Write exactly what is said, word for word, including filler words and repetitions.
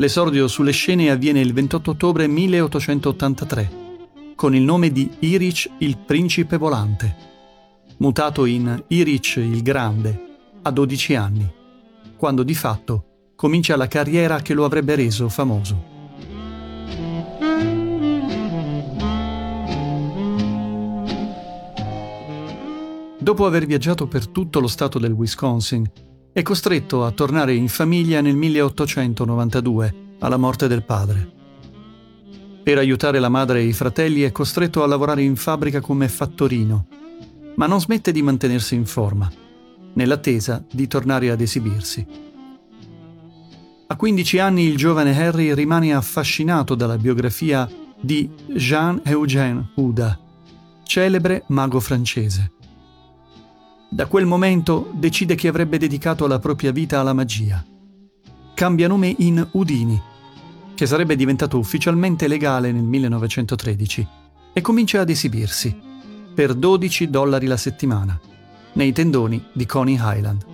L'esordio sulle scene avviene il ventotto ottobre milleottocentottantatré, con il nome di Erich il Principe Volante, mutato in Erich il Grande a dodici anni, quando di fatto comincia la carriera che lo avrebbe reso famoso. Dopo aver viaggiato per tutto lo stato del Wisconsin, è costretto a tornare in famiglia nel milleottocentonovantadue, alla morte del padre. Per aiutare la madre e i fratelli è costretto a lavorare in fabbrica come fattorino, ma non smette di mantenersi in forma, nell'attesa di tornare ad esibirsi. A quindici anni il giovane Harry rimane affascinato dalla biografia di Jean-Eugène Ouda, celebre mago francese. Da quel momento decide che avrebbe dedicato la propria vita alla magia. Cambia nome in Houdini, che sarebbe diventato ufficialmente legale nel millenovecentotredici, e comincia ad esibirsi, per dodici dollari la settimana, nei tendoni di Coney Island.